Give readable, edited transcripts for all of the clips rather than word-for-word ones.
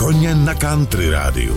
Koně na Country rádiu.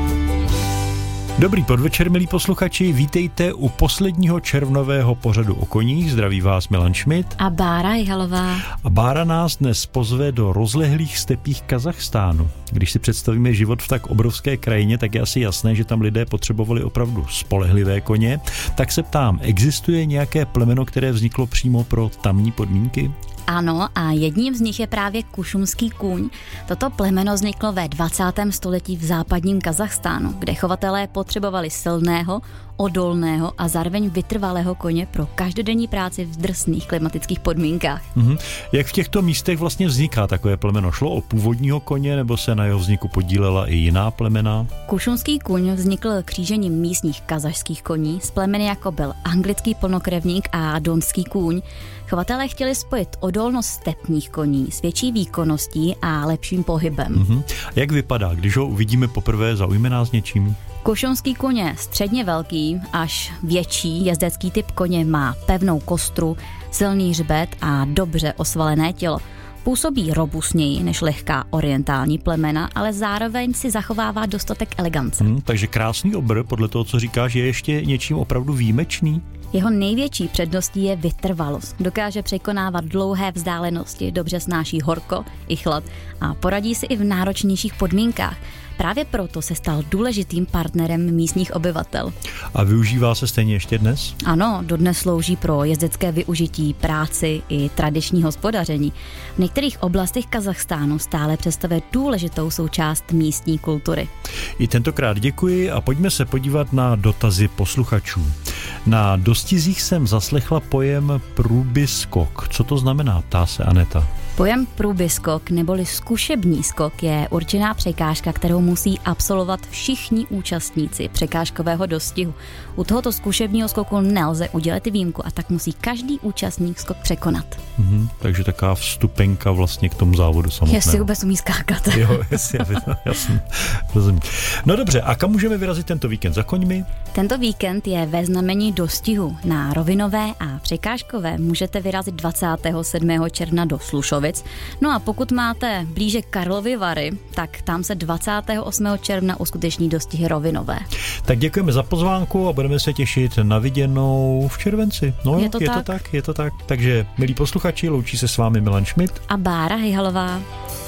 Dobrý podvečer, milí posluchači, vítejte u posledního červnového pořadu o koních. Zdraví vás Milan Schmidt a Bára Jihalová. A Bára nás dnes pozve do rozlehlých stepích Kazachstánu. Když si představíme život v tak obrovské krajině, tak je asi jasné, že tam lidé potřebovali opravdu spolehlivé koně. Tak se ptám, existuje nějaké plemeno, které vzniklo přímo pro tamní podmínky? Ano, a jedním z nich je právě kušumský kůň. Toto plemeno vzniklo ve 20. století v západním Kazachstánu, kde chovatelé potřebovali silného, odolného a zároveň vytrvalého koně pro každodenní práci v drsných klimatických podmínkách. Jak v těchto místech vlastně vzniká takové plemeno? Šlo o původního koně, nebo se na jeho vzniku podílela i jiná plemena? Kušumský kůň vznikl křížením místních kazašských koní s plemeny, jako byl anglický plnokrevník a donský kůň. Chovatelé chtěli spojit odolnost stepních koní s větší výkonností a lepším pohybem. Jak vypadá, když ho uvidíme poprvé, zaujme nás něčím? Kušumský kůň je středně velký, až větší jezdecký typ koně, má pevnou kostru, silný hřbet a dobře osvalené tělo. Působí robustněji než lehká orientální plemena, ale zároveň si zachovává dostatek elegance. Takže krásný obr, podle toho, co říkáš, je ještě něčím opravdu výjimečný? Jeho největší předností je vytrvalost. Dokáže překonávat dlouhé vzdálenosti, dobře snáší horko i chlad a poradí si i v náročnějších podmínkách. Právě proto se stal důležitým partnerem místních obyvatel. A využívá se stejně ještě dnes? Ano, dodnes slouží pro jezdecké využití, práci i tradiční hospodaření. V některých oblastech Kazachstánu stále představuje důležitou součást místní kultury. I tentokrát děkuji a pojďme se podívat na dotazy posluchačů. Na dostizích jsem zaslechla pojem průbyskok. Co to znamená, ptá se Aneta. Pojem průbyskok neboli zkušební skok je určená překážka, kterou musí absolvovat všichni účastníci překážkového dostihu. U tohoto zkušebního skoku nelze udělat výjimku a tak musí každý účastník skok překonat. Takže taková vstupenka vlastně k tomu závodu samotnému. Jestli vůbec umí skákat. Jo, jasně. Rozumím. No dobře, a kam můžeme vyrazit tento víkend za koňmi? Tento víkend je ve znamení dostihu. Na rovinové a překážkové můžete vyrazit 27. června do Slušovic. No a pokud máte blíže Karlovy Vary, tak tam se 28. června uskuteční dostihy rovinové. Tak děkujeme za pozvánku a budeme se těšit na viděnou v červenci. No, je to tak. Takže, milí posluchači, loučí se s vámi Milan Schmidt a Bára Jihalová.